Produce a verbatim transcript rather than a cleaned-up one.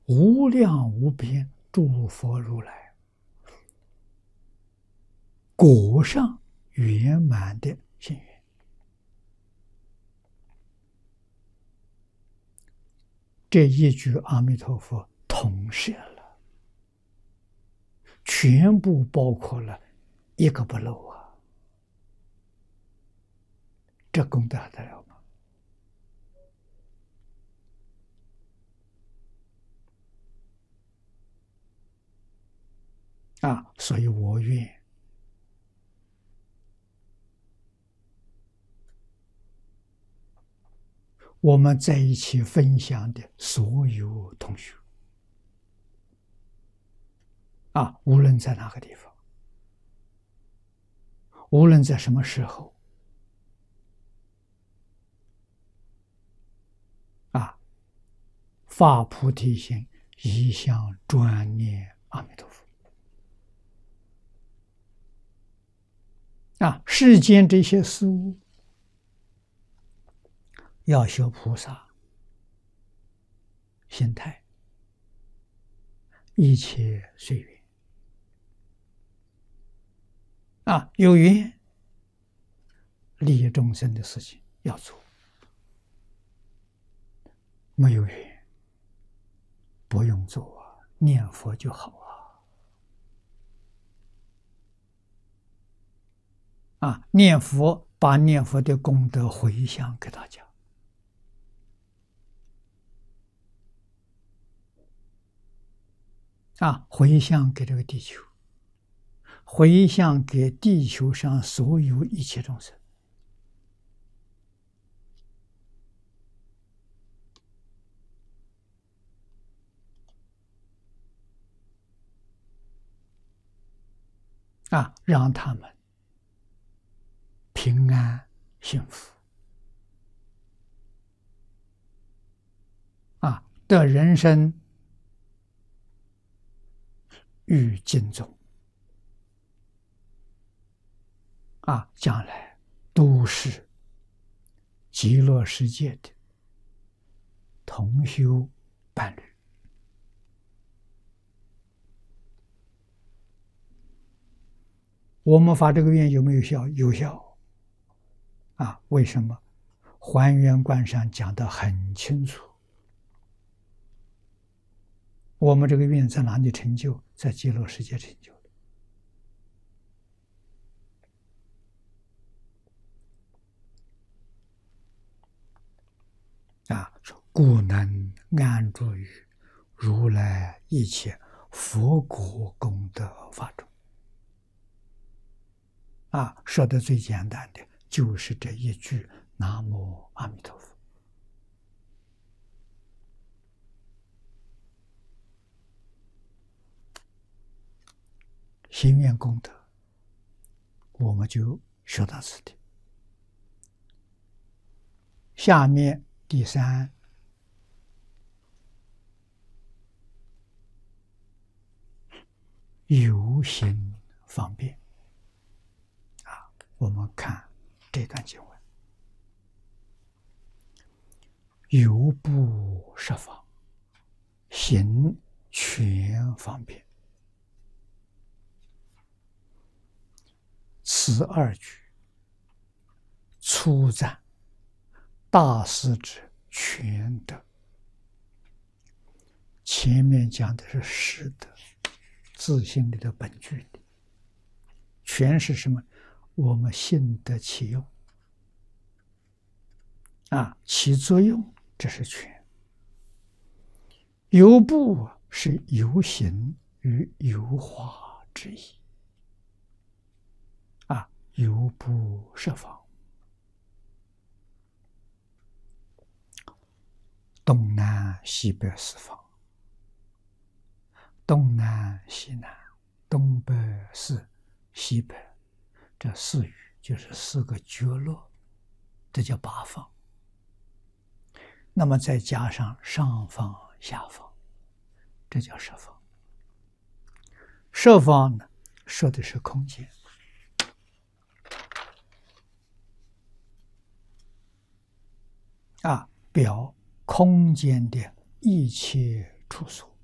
无量无边诸佛如来果上圆满的心愿。这一句阿弥陀佛统摄了，全部包括了，一个不漏啊！这功德还得了吗？啊，所以我愿我们在一起分享的所有同学啊，无论在哪个地方，无论在什么时候啊，发菩提心，一向专念阿弥陀佛啊！世间这些事物，要学菩萨心态，一切随缘啊，有缘利益众生的事情要做，没有缘不用做啊，念佛就好啊！啊，念佛把念佛的功德回向给大家。啊，回向给这个地球，回向给地球上所有一切众生。啊，让他们平安幸福，啊，的人生与敬重，啊，将来都是极乐世界的同修伴侣。我们发这个愿有没有效？有效。啊，为什么？还原观上讲得很清楚。我们这个愿在哪里成就？在极乐世界成就的。啊，说故能安住于如来一切佛国功德法中。啊，说的最简单的就是这一句南无阿弥陀佛。心愿功德，我们就学到此地。下面第三，有行方便。啊，我们看这段经文：有不设方，行全方便。此二句粗赞大师之全德。前面讲的是实德，自性里的本具的，全是什么？我们信得其用啊，起作用，这是全。有部是有形与有化之意啊，有部设方，东南西北四方，东南西南，东北是西北，这四域就是四个角落，这叫八方。那么再加上上方下方，这叫十方。十方呢，说的是空间啊，表空间的一切处所。